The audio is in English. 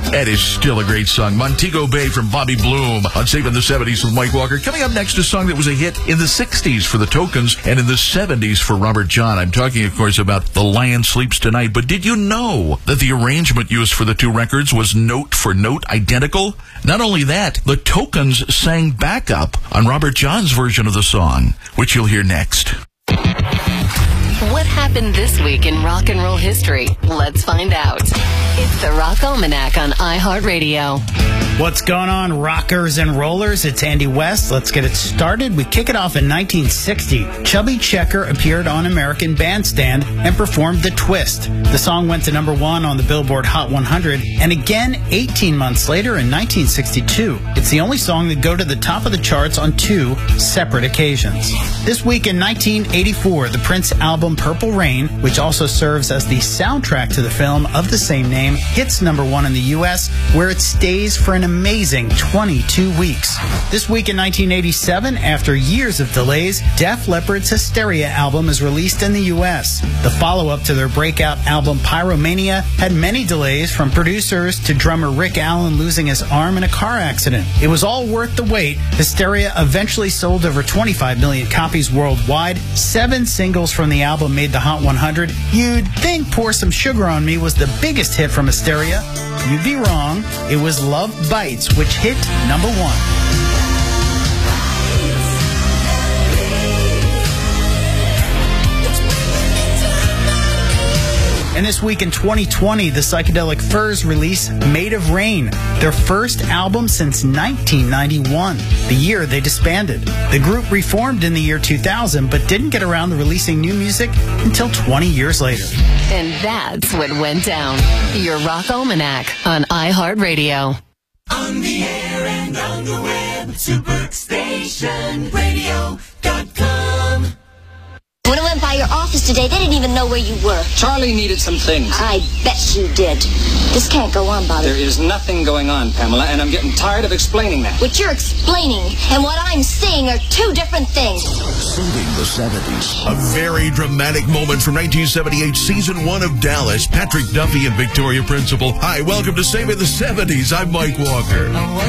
That is still a great song. Montego Bay from Bobby Bloom on Saving the 70s with Mike Walker. Coming up next, a song that was a hit in the 60s for the Tokens and in the 70s for Robert John. I'm talking, of course, about The Lion Sleeps Tonight. But did you know that the arrangement used for the two records was note for note identical? Not only that, the Tokens sang backup on Robert John's version of the song, which you'll hear next. What happened this week in rock and roll history? Let's find out. It's the Rock Almanac on iHeartRadio. What's going on, rockers and rollers? It's Andy West. Let's get it started. We kick it off in 1960. Chubby Checker appeared on American Bandstand and performed The Twist. The song went to number 1 on the Billboard Hot 100, and again 18 months later in 1962. It's the only song that go to the top of the charts on 2 separate occasions. This week in 1984, the Prince album Purple Rain, which also serves as the soundtrack to the film of the same name, hits number 1 in the U.S., where it stays for an amazing 22 weeks. This week in 1987, after years of delays, Def Leppard's Hysteria album is released in the U.S. The follow-up to their breakout album Pyromania had many delays, from producers to drummer Rick Allen losing his arm in a car accident. It was all worth the wait. Hysteria eventually sold over 25 million copies worldwide. 7 singles from the album made the Hot 100. You'd think Pour Some Sugar on Me was the biggest hit from Hysteria. You'd be wrong. It was Love Bites, which hit number 1. And this week in 2020, the Psychedelic Furs release Made of Rain, their first album since 1991, the year they disbanded. The group reformed in the year 2000, but didn't get around to releasing new music until 20 years later. And that's what went down. Your Rock Almanac on iHeartRadio. On the air and on the web, superstationradio.com. When I went by your office today, they didn't even know where you were. Charlie needed some things. I bet you did. This can't go on, Bobby. There is nothing going on, Pamela, and I'm getting tired of explaining that. What you're explaining and what I'm seeing are 2 different things. Saving the 70s. A very dramatic moment from 1978, Season 1 of Dallas. Patrick Duffy and Victoria Principal. Hi, welcome to Saving the 70s. I'm Mike Walker.